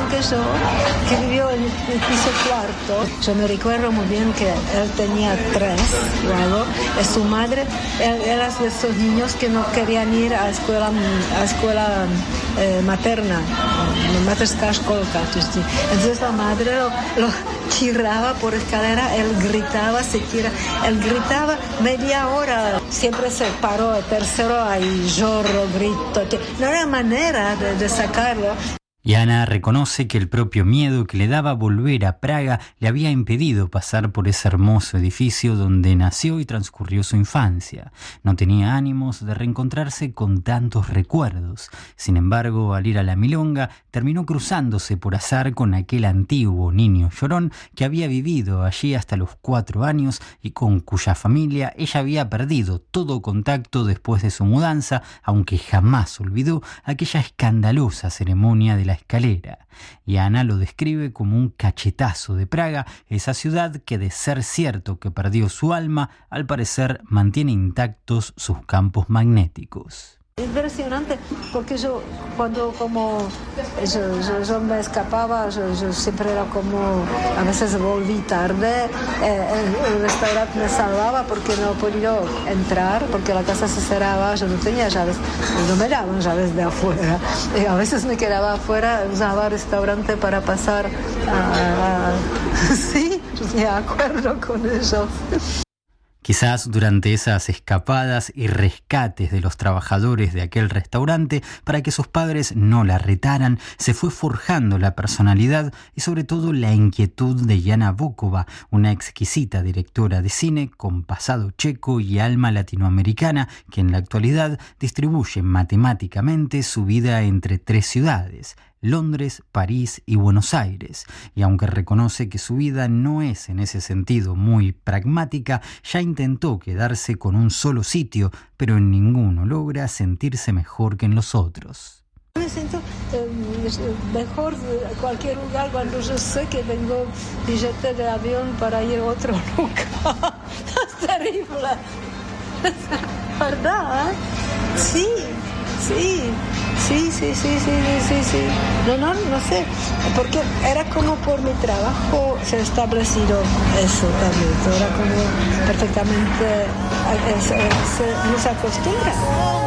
que yo, que vivió en el piso cuarto. Yo me recuerdo muy bien que él tenía 3 luego, y su madre era de esos niños que no querían ir a escuela materna, mateřská školka. Entonces la madre lo tiraba por escalera, él gritaba media hora, siempre se paró el tercero, ahí lloro, grito, no era manera de sacarlo. Y Ana reconoce que el propio miedo que le daba volver a Praga le había impedido pasar por ese hermoso edificio donde nació y transcurrió su infancia. No tenía ánimos de reencontrarse con tantos recuerdos. Sin embargo, al ir a la milonga, terminó cruzándose por azar con aquel antiguo niño llorón que había vivido allí hasta los 4 años y con cuya familia ella había perdido todo contacto después de su mudanza, aunque jamás olvidó aquella escandalosa ceremonia de la escalera. Y Ana lo describe como un cachetazo de Praga, esa ciudad que, de ser cierto que perdió su alma, al parecer mantiene intactos sus campos magnéticos. Impresionante, porque yo cuando yo me escapaba, yo siempre era como, a veces volví tarde, el restaurante me salvaba porque no podía entrar, porque la casa se cerraba, yo no tenía llaves, no me daban llaves de afuera, y a veces me quedaba afuera, usaba el restaurante para pasar sí, me acuerdo con ellos. Quizás durante esas escapadas y rescates de los trabajadores de aquel restaurante, para que sus padres no la retaran, se fue forjando la personalidad y sobre todo la inquietud de Jana Bokova, una exquisita directora de cine con pasado checo y alma latinoamericana que en la actualidad distribuye matemáticamente su vida entre 3 ciudades: Londres, París y Buenos Aires, y aunque reconoce que su vida no es en ese sentido muy pragmática, ya intentó quedarse con un solo sitio, pero en ninguno logra sentirse mejor que en los otros. Me siento mejor en cualquier lugar cuando yo sé que tengo billete de avión para ir a otro lugar. Es terrible. ¿Verdad? Sí. No sé, porque era como por mi trabajo se ha establecido eso también, era como perfectamente, se nos acostumbra.